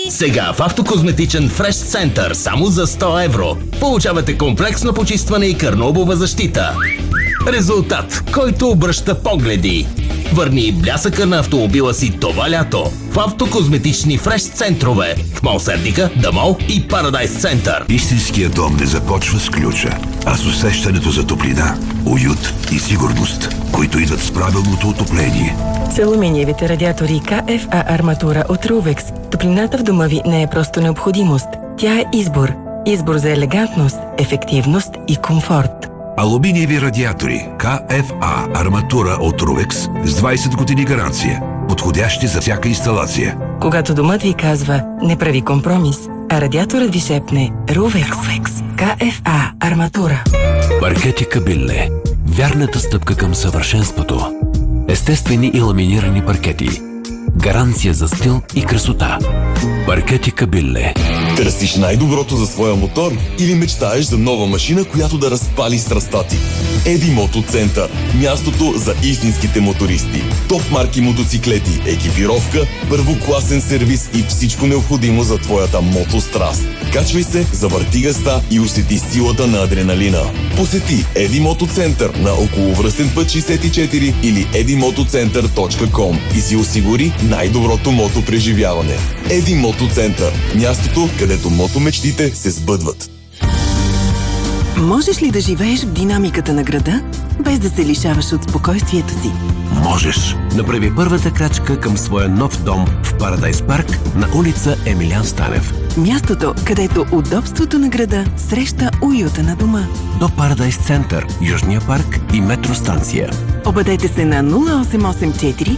Сега в Автокозметичен Фреш Център само за 100 евро получавате комплексно почистване и кърнобова защита. Резултат, който обръща погледи. Върни блясъка на автомобила си това лято в Автокозметични Фреш Центрове в Мол Сердика, Дамол и Парадайс Център. Истинският дом не започва с ключа, а с усещането за топлина, уют и сигурност, които идват с правилното отопление. С алуминиевите радиатори КФА арматура от Ruvex топлината в дома ви не е просто необходимост. Тя е избор. Избор за елегантност, ефективност и комфорт. Алуминиеви радиатори КФА арматура от Ruvex с 20 години гаранция, подходящи за всяка инсталация. Когато домът ви казва "не прави компромис", а радиаторът ви шепне Ruvex. КФА арматура. Паркети Кабилле. Вярната стъпка към съвършенството. Естествени и ламинирани паркети. Гаранция за стил и красота. Паркети Кабилле. Търсиш най-доброто за своя мотор или мечтаеш за нова машина, която да разпали страстта ти? Еди Мотоцентър. Мястото за истинските мотористи. Топ марки мотоциклети, екипировка, първокласен сервис и всичко необходимо за твоята мотостраст. Качвай се, завърти газта и усети силата на адреналина. Посети Еди Мотоцентър на околовръстен път 64 или edimotocenter.com и си осигури най-доброто мотопреживяване. Еди Мотоцентър. Мястото, където мотомечтите се сбъдват. Можеш ли да живееш в динамиката на града, без да се лишаваш от спокойствието си? Можеш. Направи първата крачка към своя нов дом в Парадайс парк на улица Емилиан Станев. Мястото, където удобството на града среща уюта на дома. До Парадайс Център, Южния парк и метростанция. Обадете се на 0884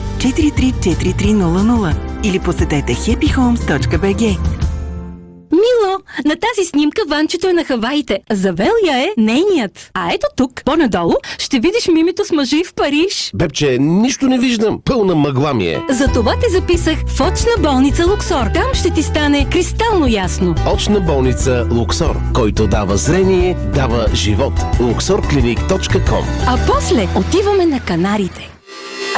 434300 или посетете happyhomes.bg. Мило, на тази снимка Ванчето е на Хаваите. Завел я е нейният. А ето тук, по-надолу, ще видиш мимито с мъжи в Париж. Бебче, нищо не виждам. Пълна мъгла ми е. Затова те записах в очна болница Луксор. Там ще ти стане кристално ясно. Очна болница Луксор, който дава зрение, дава живот. luxorclinic.com. А после отиваме на Канарите.